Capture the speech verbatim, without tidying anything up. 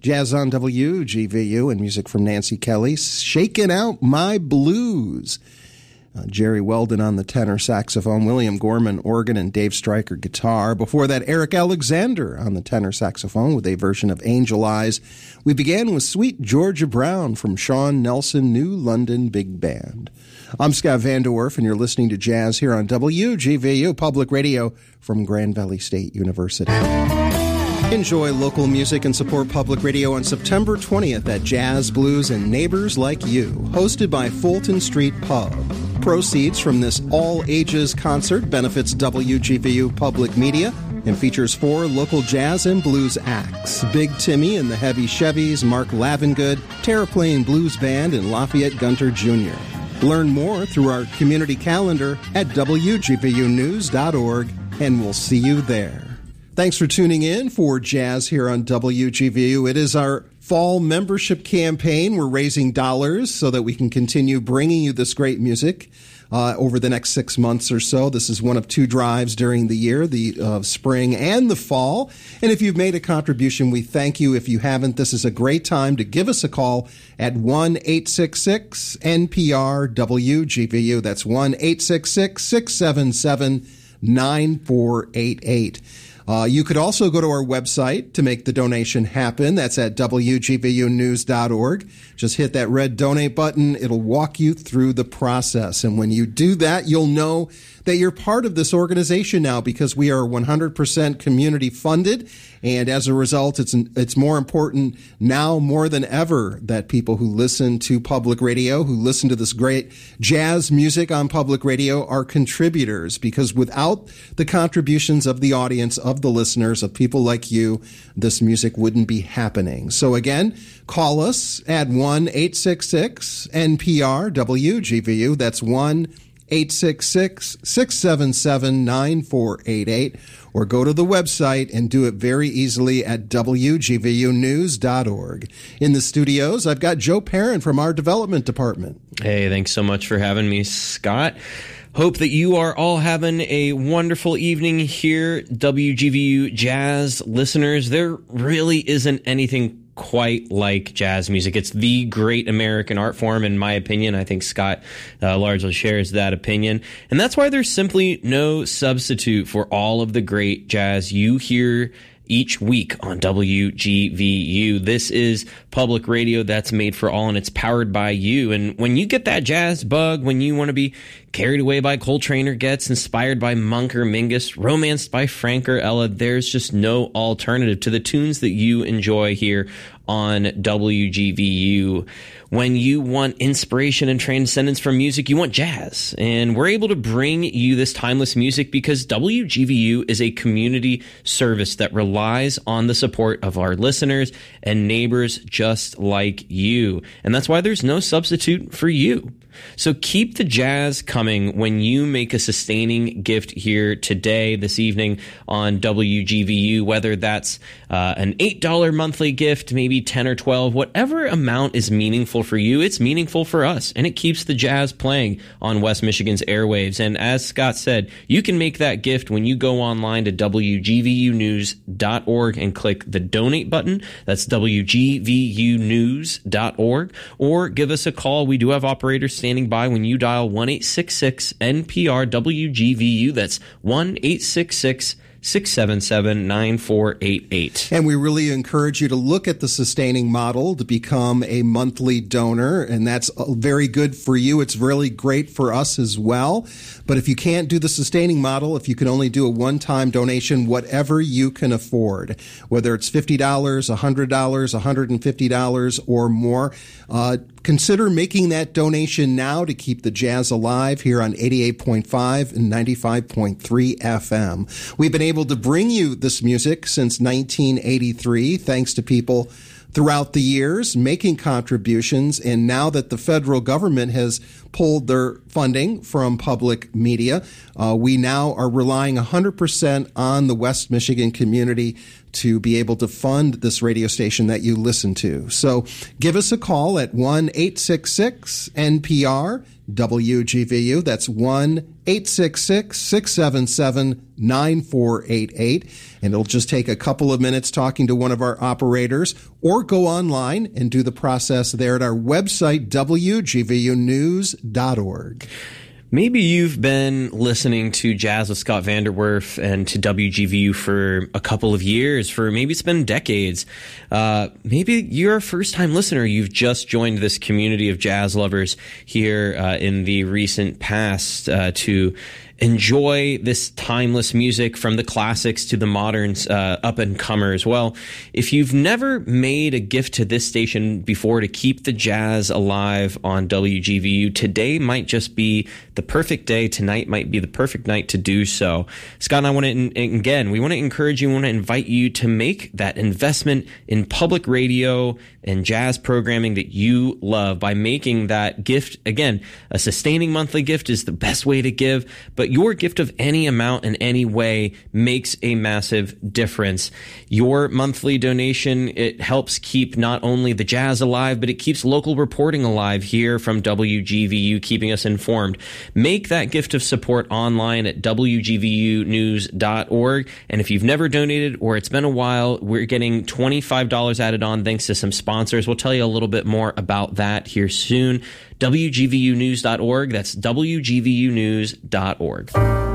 Jazz on W G V U and music from Nancy Kelly, Shaking Out My Blues. Uh, Jerry Weldon on the tenor saxophone, William Gorman organ, and Dave Stryker guitar. Before that, Eric Alexander on the tenor saxophone with a version of Angel Eyes. We began with Sweet Georgia Brown from Sean Nelson New London Big Band. I'm Scott Van Der Werf, and you're listening to Jazz here on W G V U Public Radio from Grand Valley State University. Enjoy local music and support public radio on September twentieth at Jazz, Blues, and Neighbors Like You, hosted by Fulton Street Pub. Proceeds from this all-ages concert benefits W G V U Public Media and features four local jazz and blues acts: Big Timmy and the Heavy Chevys, Mark Lavengood, Terraplane Blues Band, and Lafayette Gunter Junior Learn more through our community calendar at W G V U news dot org, and we'll see you there. Thanks for tuning in for Jazz here on W G V U. It is our fall membership campaign. We're raising dollars so that we can continue bringing you this great music uh, over the next six months or so. This is one of two drives during the year, the uh, spring and the fall. And if you've made a contribution, we thank you. If you haven't, this is a great time to give us a call at one eight six six N P R W G V U. That's one eight six six, six seven seven, nine four eight eight. Uh, you could also go to our website to make the donation happen. That's at W G V U news dot org. Just hit that red donate button. It'll walk you through the process. And when you do that, you'll know that you're part of this organization now, because we are one hundred percent community funded. And as a result, it's it's more important now more than ever that people who listen to public radio, who listen to this great jazz music on public radio, are contributors, because without the contributions of the audience, of the listeners, of people like you, this music wouldn't be happening. So again, call us at one eight six six N P R W G V U. That's one eight six six, six seven seven, nine four eight eight, or go to the website and do it very easily at W G V U news dot org. In the studios, I've got Joe Perrin from our development department. Hey, thanks so much for having me, Scott. Hope that you are all having a wonderful evening here, W G V U Jazz listeners. There really isn't anything quite like jazz music. It's the great American art form, in my opinion. I think Scott uh, largely shares that opinion. And that's why there's simply no substitute for all of the great jazz you hear each week on W G V U. This is public radio that's made for all, and it's powered by you. And when you get that jazz bug, when you want to be carried away by Coltrane or Getz, inspired by Monk or Mingus, romanced by Frank or Ella, there's just no alternative to the tunes that you enjoy here on W G V U. When you want inspiration and transcendence from music, you want jazz. And we're able to bring you this timeless music because W G V U is a community service that relies on the support of our listeners and neighbors just like you. And that's why there's no substitute for you. So keep the jazz coming when you make a sustaining gift here today, this evening on W G V U, whether that's uh, an eight dollars monthly gift, maybe ten or twelve, whatever amount is meaningful for you, it's meaningful for us, and it keeps the jazz playing on West Michigan's airwaves. And as Scott said, you can make that gift when you go online to W G V U news dot org and click the donate button. That's W G V U news dot org, or give us a call. We do have operators standing by when you dial one eight six six N P R W G V U. That's one eight six six, six seven seven, nine four eight eight. And we really encourage you to look at the sustaining model to become a monthly donor, and that's very good for you. It's really great for us as well. But if you can't do the sustaining model, if you can only do a one-time donation, whatever you can afford, whether it's fifty dollars, one hundred dollars, one hundred fifty dollars or more, uh, consider making that donation now to keep the jazz alive here on eighty-eight point five and ninety-five point three F M. We've been able to bring you this music since nineteen eighty-three, thanks to people throughout the years making contributions. And now that the federal government has pulled their funding from public media, uh, we now are relying one hundred percent on the West Michigan community to be able to fund this radio station that you listen to. So give us a call at one eight six six N P R W G V U. That's one eight six six, six seven seven, nine four eight eight. And it'll just take a couple of minutes talking to one of our operators, or go online and do the process there at our website, W G V U news dot org. Maybe you've been listening to Jazz with Scott Vanderwerf and to W G V U for a couple of years, for maybe it's been decades. Uh, maybe you're a first-time listener. You've just joined this community of jazz lovers here uh, in the recent past uh, to enjoy this timeless music, from the classics to the moderns, uh, up-and-comers. Well, if you've never made a gift to this station before to keep the jazz alive on W G V U, today might just be the perfect day. Tonight might be the perfect night to do so. Scott and I want to, again, we want to encourage you, we want to invite you to make that investment in public radio and jazz programming that you love by making that gift. Again, a sustaining monthly gift is the best way to give, but your gift of any amount in any way makes a massive difference. Your monthly donation, it helps keep not only the jazz alive, but it keeps local reporting alive here from W G V U, keeping us informed. Make that gift of support online at W G V U news dot org. And if you've never donated or it's been a while, we're getting twenty-five dollars added on thanks to some sponsors. We'll tell you a little bit more about that here soon. W G V U news dot org. That's W G V U news dot org.